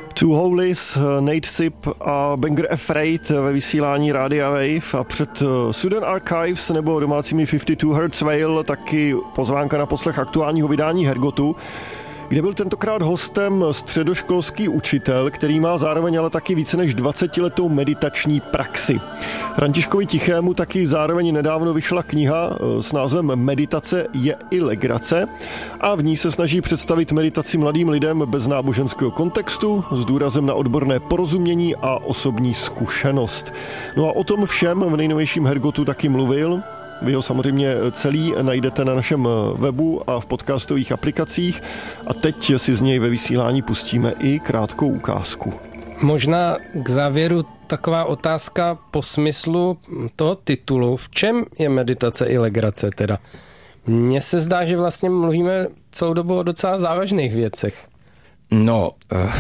Two Holies, Nate Sip a Banger Afraid ve vysílání Rádia Wave a před Sudan Archives nebo domácími 52 Hertz Veil taky pozvánka na poslech aktuálního vydání Hergotu, kde byl tentokrát hostem středoškolský učitel, který má zároveň ale taky více než 20letou meditační praxi. Františkovi Tichému taky zároveň nedávno vyšla kniha s názvem Meditace je i legrace a v ní se snaží představit meditaci mladým lidem bez náboženského kontextu s důrazem na odborné porozumění a osobní zkušenost. No a o tom všem v nejnovějším Hergotu taky mluvil. Vy ho samozřejmě celý najdete na našem webu a v podcastových aplikacích a teď si z něj ve vysílání pustíme i krátkou ukázku. Možná k závěru taková otázka po smyslu toho titulu. V čem je meditace i legrace teda? Mně se zdá, že vlastně mluvíme celou dobu o docela závažných věcech. No,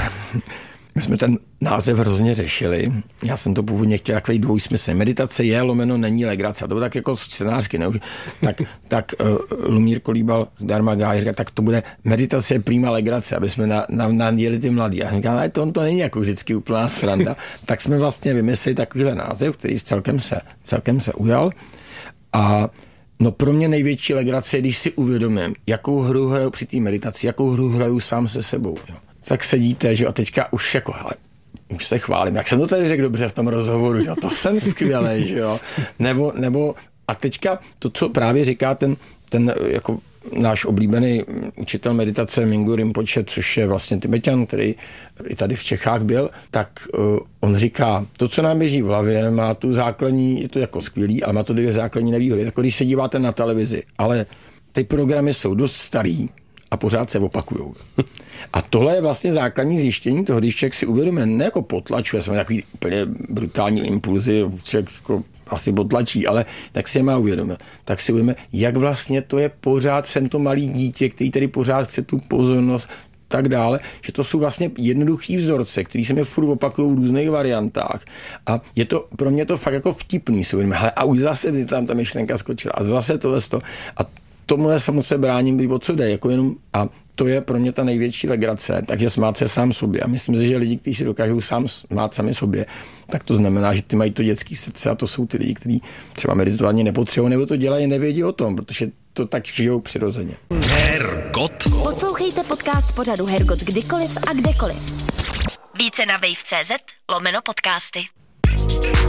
my jsme ten název hrozně řešili. Já jsem to původně chtěl takový dvojsmysl. Meditace je lomeno není legrace. To bylo tak jako scénářky, ne? Tak Lumír Kolíbal z Dharma Gája říká, tak to bude meditace je prima legrace, aby jsme naděli ty mladí. A říkám, ale to není jako vždycky úplná sranda. Tak jsme vlastně vymysleli takovýhle název, který celkem se ujal. A no pro mě největší legrace je, když si uvědomím, jakou hru hraju při té meditaci, jakou hru hraju sám se sebou. Jo. Tak sedíte, že a teďka už jako, hele, už se chválím, jak jsem to tady řekl dobře v tom rozhovoru, že to jsem skvělej, že jo, nebo a teďka to, co právě říká ten jako náš oblíbený učitel meditace Mingyur Rinpoche, což je vlastně Tibeťan, který i tady v Čechách byl, tak on říká, to, co nám běží v hlavě, má tu základní, je to jako skvělý, ale má to dvě základní nevýhody, jako když se díváte na televizi, ale ty programy jsou dost starý, a pořád se opakujou. A tohle je vlastně základní zjištění toho, když člověk si uvědomí, ne jako potlačuje, jsme takový úplně brutální impulzy, člověk jako asi potlačí, ale tak si je má uvědomit. Tak si uvědomí, jak vlastně to je pořád, jsem to malý dítě, který tady pořád chce tu pozornost, tak dále, že to jsou vlastně jednoduchý vzorce, který se mi furt opakují v různých variantách. A je to pro mě to fakt jako vtipný, si uvědomí, hele, a už zase mi tam ta myšlenka skočila a zase tohle a tomuhle se musím bráním, o co jde, jako jenom, a to je pro mě ta největší legrace, takže smát se sám sobě. A myslím si, že lidi, kteří si dokážou smát sami sobě, tak to znamená, že ty mají to dětské srdce a to jsou ty lidi, kteří třeba meditovat nepotřebují, nebo to dělají, nevědí o tom, protože to tak žijou přirozeně. Hergot. Poslouchejte podcast pořadu Hergot kdykoliv a kdekoliv. Více na wave.cz/podcasty.